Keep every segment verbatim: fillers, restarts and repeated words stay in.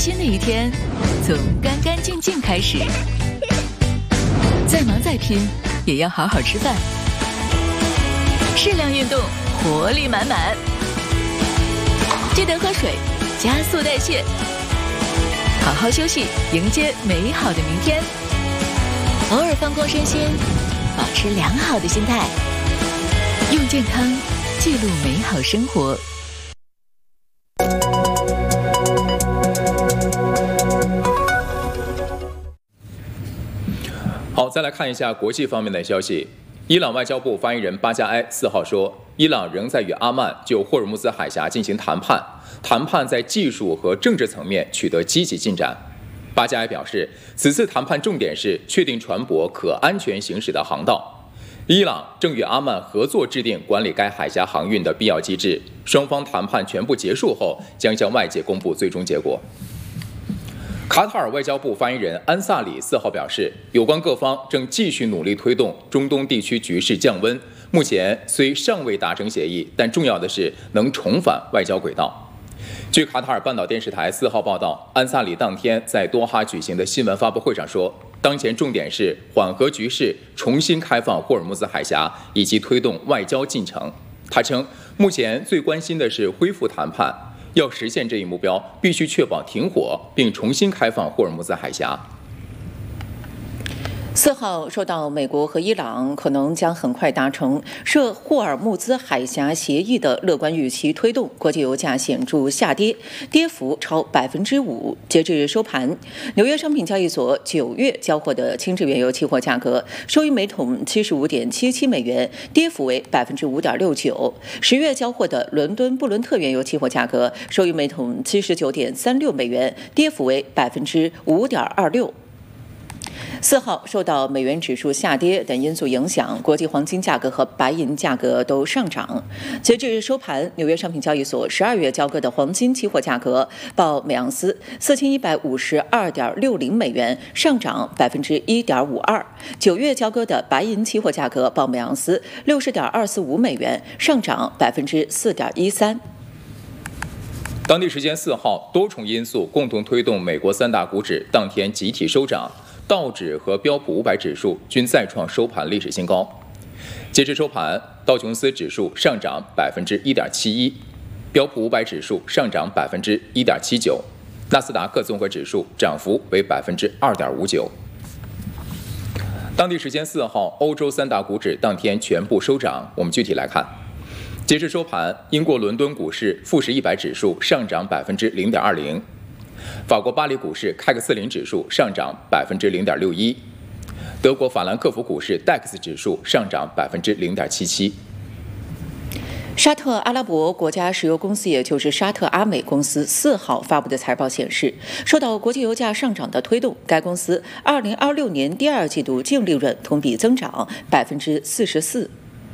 新的一天从干干净净开始。再忙再拼，也要好好吃饭。适量运动，活力满满。记得喝水，加速代谢。好好休息，迎接美好的明天。偶尔放空身心，保持良好的心态，用健康记录美好生活。 好，再来看一下国际方面的消息。伊朗外交部发言人巴加埃四号说，伊朗仍在与阿曼就霍尔木兹海峡进行谈判，谈判在技术和政治层面取得积极进展。巴加埃表示，此次谈判重点是确定船舶可安全行驶的航道。伊朗正与阿曼合作制定管理该海峡航运的必要机制，双方谈判全部结束后将向外界公布最终结果。卡塔尔外交部发言人安萨里四号表示，有关各方正继续努力推动中东地区局势降温，目前虽尚未达成协议，但重要的是能重返外交轨道。据卡塔尔半岛电视台四号报道，安萨里当天在多哈举行的新闻发布会上说，当前重点是缓和局势，重新开放霍尔木兹海峡以及推动外交进程。他称，目前最关心的是恢复谈判，要实现这一目标，必须确保停火，并重新开放霍尔木兹海峡。 四号，受到美国和伊朗可能将很快达成涉霍尔木兹海峡协议的乐观预期推动，国际油价显著下跌，跌幅超百分之五。截至收盘，纽约商品交易所九月交货的轻质原油期货价格收于每桶七十五点七七美元，跌幅为百分之五点六九。十月交货的伦敦布伦特原油期货价格收于每桶七十九点三六美元，跌幅为百分之五点二六。四号，受到美元指数下跌等因素影响，国际黄金价格和白银价格都上涨。截至收盘，纽约商品交易所十二月交割的黄金期货价格报每盎司四千一百五十二点六零美元，上涨百分之一点五二。九月交割的白银期货价格报每盎司六十点二四五美元，上涨百分之四点一三。 当地时间四号，多重因素共同推动美国三大股指当天集体收涨。道指和标普五百指数均再创收盘历史新高。截至收盘，道琼斯指数上涨百分之一点七一，标普五百指数上涨百分之一点七九，纳斯达克综合指数涨幅为百分之二点五九。当地时间四号，欧洲三大股指当天全部收涨。我们具体来看，截至收盘，英国伦敦股市富时一百指数上涨百分之零点二零。法国巴黎股市开克斯林指数上涨百分之零点六一，德国法兰克福股市 D A X 指数上涨百分之零点七七。 沙特阿拉伯国家石油公司，也就是沙特阿美公司，四号发布的财报显示，受到国际油价上涨的推动，该公司二零二六年第二季度净利润同比增长百分之四十四。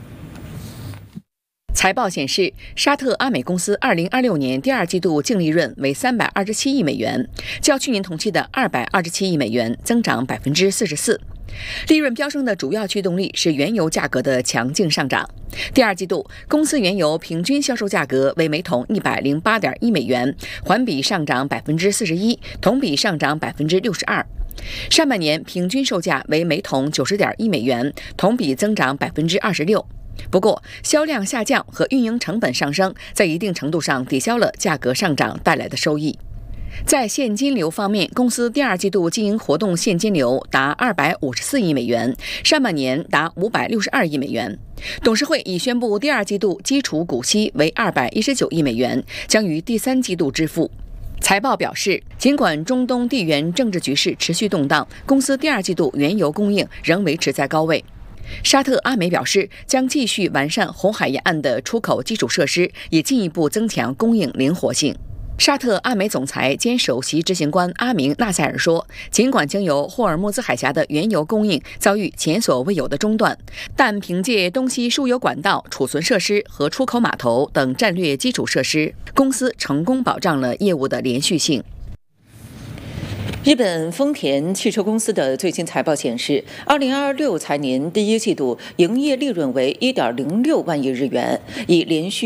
财报显示，沙特阿美公司二零二六年第二季度净利润为三百二十七亿美元，较去年同期的二百二十七亿美元增长百分之四十四。利润飙升的主要驱动力是原油价格的强劲上涨。第二季度，公司原油平均销售价格为每桶一百零八点一美元，环比上涨百分之四十一，同比上涨百分之六十二。上半年平均售价为每桶九十点一美元，同比增长百分之二十六。不过，销量下降和运营成本上升，在一定程度上抵消了价格上涨带来的收益。在现金流方面，公司第二季度经营活动现金流达二百五十四亿美元，上半年达五百六十二亿美元。董事会已宣布第二季度基础股息为二百一十九亿美元，将于第三季度支付。财报表示，尽管中东地缘政治局势持续动荡，公司第二季度原油供应仍维持在高位。沙特阿美表示，将继续完善红海沿岸的出口基础设施，以进一步增强供应灵活性。沙特阿美总裁兼首席执行官阿明纳塞尔说，尽管经由霍尔木兹海峡的原油供应遭遇前所未有的中断，但凭借东西输油管道、储存设施和出口码头等战略基础设施，公司成功保障了业务的连续性。 日本丰田汽车公司的最新财报显示，二零二六财年第一季度营业利润为一点零六万亿日元，已连续